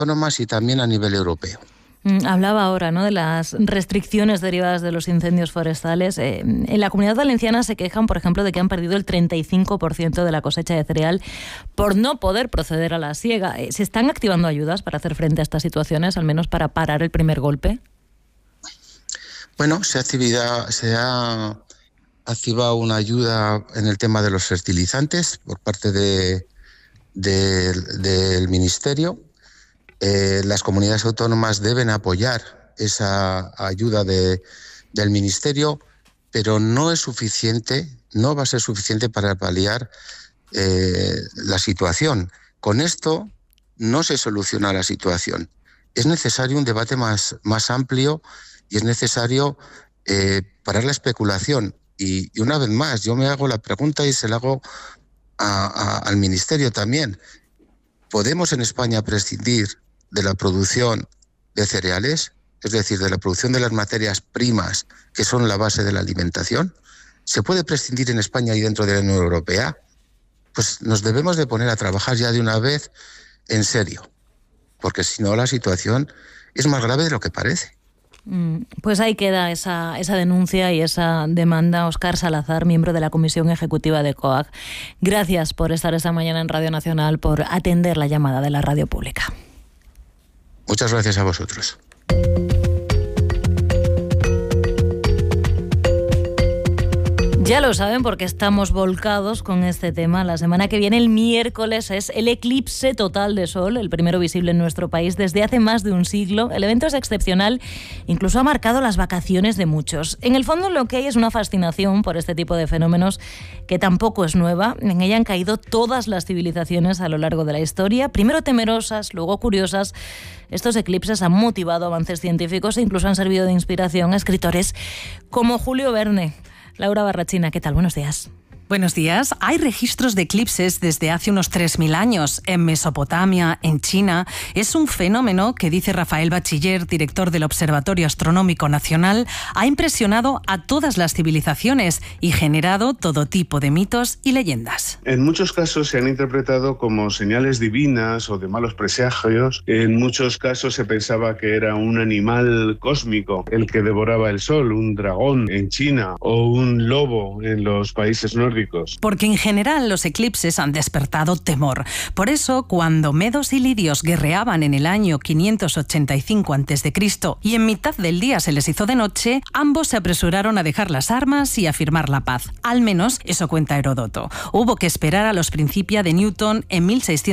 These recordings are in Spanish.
autónomas y también a nivel europeo. Hablaba ahora, ¿no?, de las restricciones derivadas de los incendios forestales. En la Comunidad Valenciana se quejan, por ejemplo, de que han perdido el 35% de la cosecha de cereal por no poder proceder a la siega. ¿Se están activando ayudas para hacer frente a estas situaciones, al menos para parar el primer golpe? Bueno, se ha activado una ayuda en el tema de los fertilizantes por parte del Ministerio. Las comunidades autónomas deben apoyar esa ayuda del Ministerio, pero no es suficiente, no va a ser suficiente para paliar la situación. Con esto no se soluciona la situación. Es necesario un debate más amplio y es necesario parar la especulación. Y una vez más, yo me hago la pregunta y se la hago al Ministerio también. ¿Podemos en España prescindir de la producción de cereales, es decir, de la producción de las materias primas que son la base de la alimentación? ¿Se puede prescindir en España y dentro de la Unión Europea? Pues nos debemos de poner a trabajar ya de una vez en serio, porque si no la situación es más grave de lo que parece. Pues ahí queda esa denuncia y esa demanda. Óscar Salazar, miembro de la Comisión Ejecutiva de COAG. Gracias por estar esta mañana en Radio Nacional, por atender la llamada de la radio pública. Muchas gracias a vosotros. Ya lo saben porque estamos volcados con este tema. La semana que viene, el miércoles, es el eclipse total de sol, el primero visible en nuestro país desde hace más de un siglo. El evento es excepcional, incluso ha marcado las vacaciones de muchos. En el fondo lo que hay es una fascinación por este tipo de fenómenos que tampoco es nueva. En ella han caído todas las civilizaciones a lo largo de la historia, primero temerosas, luego curiosas. Estos eclipses han motivado avances científicos e incluso han servido de inspiración a escritores como Julio Verne. Laura Barrachina, ¿qué tal? Buenos días. Buenos días. Hay registros de eclipses desde hace unos 3.000 años en Mesopotamia, en China. Es un fenómeno que, dice Rafael Bachiller, director del Observatorio Astronómico Nacional, ha impresionado a todas las civilizaciones y generado todo tipo de mitos y leyendas. En muchos casos se han interpretado como señales divinas o de malos presagios. En muchos casos se pensaba que era un animal cósmico el que devoraba el sol, un dragón en China o un lobo en los países nórdicos. Porque en general los eclipses han despertado temor. Por eso, cuando medos y lidios guerreaban en el año 585 a.C. y en mitad del día se les hizo de noche, ambos se apresuraron a dejar las armas y a firmar la paz. Al menos eso cuenta Heródoto. Hubo que esperar a los Principia de Newton en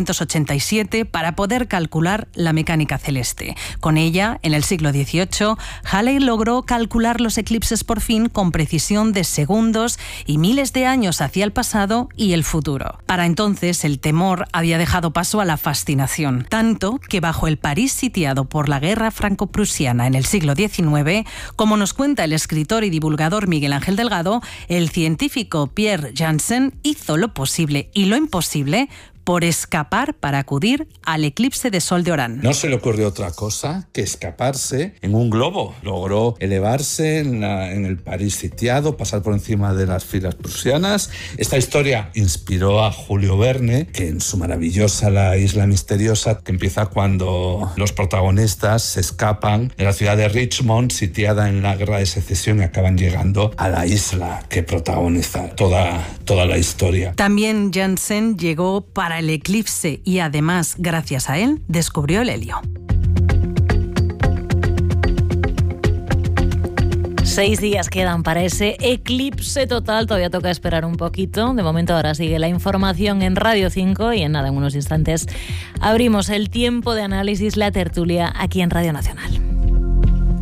1687 para poder calcular la mecánica celeste. Con ella, en el siglo XVIII, Halley logró calcular los eclipses por fin con precisión de segundos y miles de años hacia el pasado y el futuro. Para entonces, el temor había dejado paso a la fascinación, tanto que bajo el París sitiado por la guerra franco-prusiana en el siglo XIX, como nos cuenta el escritor y divulgador Miguel Ángel Delgado, el científico Pierre Janssen hizo lo posible y lo imposible por escapar para acudir al eclipse de sol de Orán. No se le ocurrió otra cosa que escaparse en un globo. Logró elevarse en el París sitiado, pasar por encima de las filas prusianas. Esta historia inspiró a Julio Verne, que en su maravillosa La isla misteriosa, que empieza cuando los protagonistas se escapan de la ciudad de Richmond, sitiada en la guerra de secesión, y acaban llegando a la isla que protagoniza toda la historia. También Janssen llegó para el eclipse y además, gracias a él, descubrió el helio. 6 días quedan para ese eclipse total. Todavía toca esperar un poquito. De momento ahora sigue la información en Radio 5 y en unos instantes abrimos el tiempo de análisis, la tertulia aquí en Radio Nacional.